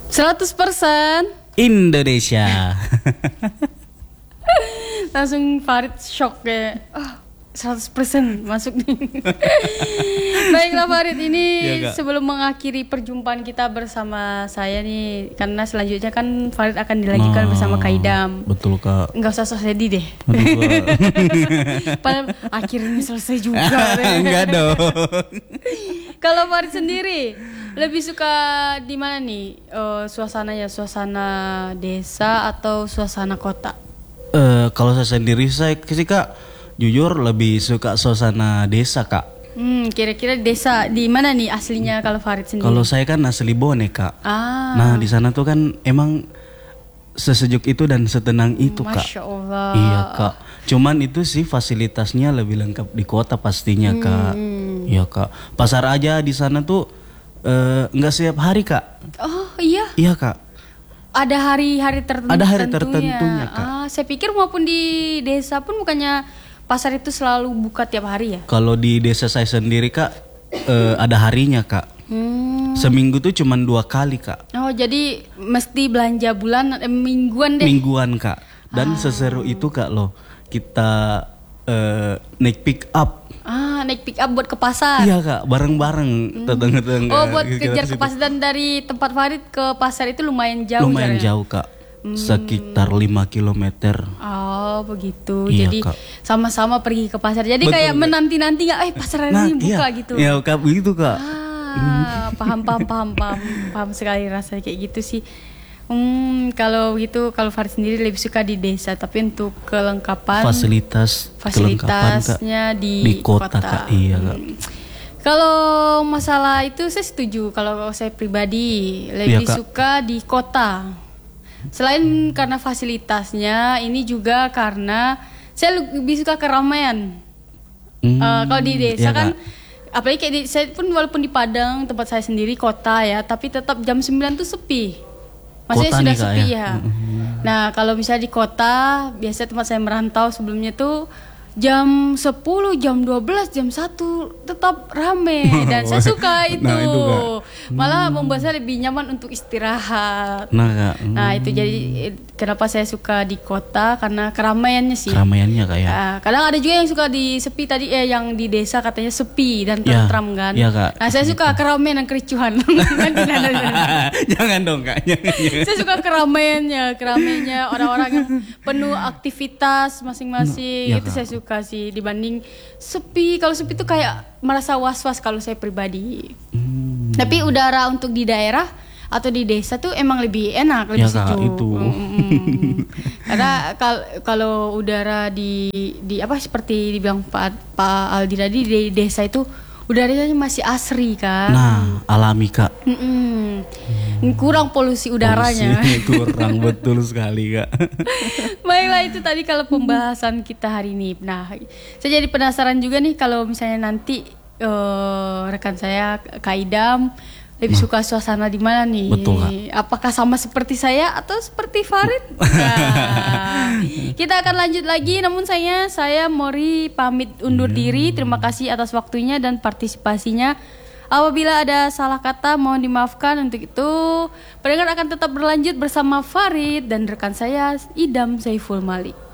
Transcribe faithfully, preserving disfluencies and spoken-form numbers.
seratus persen Indonesia. Langsung Farid shock kayak oh, seratus persen masuk nih. Baiklah Farid, ini Ya, Kak. sebelum mengakhiri perjumpaan kita bersama saya nih, karena selanjutnya kan Farid akan dilanjutkan Nah, bersama Kaidam. Betul Kak. Enggak usah sok sedih deh. Aduh, Kak. Padahal akhirnya selesai juga deh. Enggak dong. Kalau Farid sendiri lebih suka di mana nih? Eh, suasananya, suasana desa atau suasana kota? Eh, kalau saya sendiri saya sih Kak, jujur lebih suka suasana desa Kak. Hmm, kira-kira desa di mana nih aslinya kalau Farid sendiri? Kalau saya kan asli Bone Kak. Ah. Nah di sana tuh kan emang sesejuk itu dan setenang itu Kak. Masya Allah. Iya Kak. Cuman itu sih fasilitasnya lebih lengkap di kota pastinya Kak. Hmm. Iya Kak. Pasar aja di sana tuh eh, nggak setiap hari Kak. Oh iya, Iya Kak. ada hari-hari tertentu. Ada hari tertentunya, Kak. Ah, saya pikir maupun di desa pun bukannya pasar itu selalu buka tiap hari ya? Kalau di desa saya sendiri Kak eh, ada harinya Kak. Hmm. Seminggu tuh cuma dua kali Kak. Oh jadi mesti belanja bulan eh, mingguan deh. Mingguan Kak. Dan seseru itu Kak loh. Kita eh, naik pick up. Ah, naik pick up buat ke pasar. Iya Kak, bareng-bareng tetangga-tetangga. Oh, buat kita kejar ke ke situ. pasar, dan dari tempat Farid ke pasar itu lumayan jauh Lumayan jaraknya? jauh Kak. Sekitar lima kilometer. Oh begitu. Iya, Jadi Kak. sama-sama pergi ke pasar. Jadi Betul, kayak Kak. menanti-nanti nggak, eh pasar hari ini buka iya, gitu. Iya Kak, begitu Kak. Ah, paham paham paham paham paham sekali rasanya kayak gitu sih. Hmm, kalau gitu, kalau Farid sendiri lebih suka di desa, tapi untuk kelengkapan Fasilitas, kelengkapan Kak. fasilitasnya di, Di kota, Kak. Iya, Kak. Hmm. Kalau masalah itu saya setuju. Kalau saya pribadi lebih Iya, Kak. suka di kota. Selain karena fasilitasnya, ini juga karena saya lebih suka keramaian. Hmm, Eh, kalau di desa iya, kan, Kak. apalagi kayak di, saya pun walaupun di Padang tempat saya sendiri kota ya, tapi tetap jam sembilan tuh sepi. Maksudnya Kota sudah nih, Kak, sepi ya? ya. Nah kalau misalnya di kota, biasa tempat saya merantau sebelumnya tuh jam sepuluh, jam dua belas, jam satu tetap rame dan saya suka itu. Nah, itu, Kak. Malah membuat saya lebih nyaman untuk istirahat. Nah Kak, hmm, Nah itu jadi eh, kenapa saya suka di kota, karena keramaiannya sih. keramaiannya Kak ya. Ah, kadang ada juga yang suka di sepi tadi, eh yang di desa katanya sepi dan Ya, tentram kan. iya, Kak. Nah saya suka keramaian dan kericuhan. Kan tidak ada- Jangan dong Kak. Jangan, jangan. saya suka keramaiannya, keramaiannya orang-orang yang penuh aktivitas masing-masing. Ya, Itu Kak. saya suka sih dibanding sepi. Kalau sepi itu kayak merasa was-was kalau saya pribadi. Hmm. Tapi udara untuk di daerah atau di desa tuh emang lebih enak, lebih Ya, Kak, sejuk. itu. Mm-mm. Karena kal- kalau udara di di apa seperti dibilang Pak Pak Aldi tadi, di desa itu udaranya masih asri kan. Nah, alami Kak. Mm-mm. Kurang polusi udaranya. Polusi kurang betul sekali Kak. Baiklah, itu tadi kalau pembahasan kita hari ini. Nah, saya jadi penasaran juga nih kalau misalnya nanti eh, rekan saya Kak Idam lebih suka suasana di mana nih? Betul, Kak. Apakah sama seperti saya atau seperti Farid? Nah, kita akan lanjut lagi. Namun saya saya Mori pamit undur diri. Terima kasih atas waktunya dan partisipasinya. Apabila ada salah kata mohon dimaafkan. Untuk itu pendengar akan tetap berlanjut bersama Farid dan rekan saya Idam Saiful Malik.